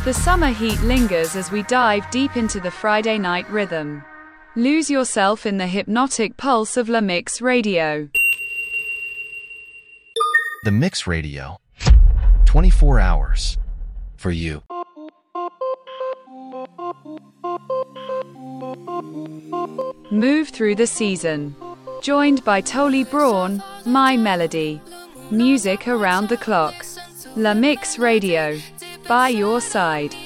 The summer heat lingers as we dive deep into the Friday night rhythm. Lose yourself in the hypnotic pulse of La Mix Radio. The Mix Radio. 24 hours. For you. Move through the season. Joined by Tolly Braun, My Melody. Music around the clock. La Mix Radio. By your side.